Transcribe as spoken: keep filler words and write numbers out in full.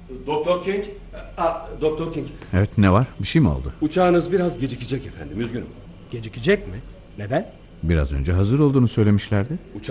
Doktor King. Aa, Doktor King. Evet, ne var? Bir şey mi oldu? Uçağınız biraz gecikecek efendim. Üzgünüm. Gecikecek mi? Neden? Biraz önce hazır olduğunu söylemişlerdi.